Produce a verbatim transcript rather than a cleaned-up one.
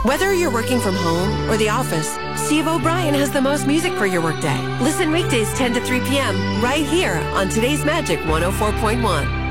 Whether you're working from home or the office, Steve O'Brien has the most music for your workday. Listen weekdays ten to three p.m. right here on Today's Magic one oh four point one.